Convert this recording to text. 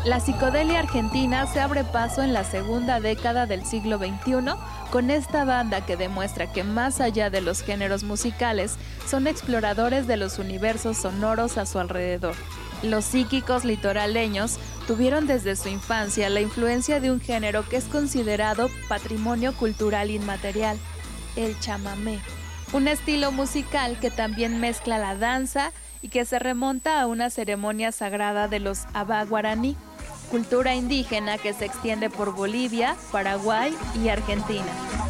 La psicodelia argentina se abre paso en la segunda década del siglo XXI con esta banda que demuestra que más allá de los géneros musicales, son exploradores de los universos sonoros a su alrededor. Los psíquicos litoraleños tuvieron desde su infancia la influencia de un género que es considerado patrimonio cultural inmaterial, el chamamé. Un estilo musical que también mezcla la danza y que se remonta a una ceremonia sagrada de los Abá guaraní, cultura indígena que se extiende por Bolivia, Paraguay y Argentina.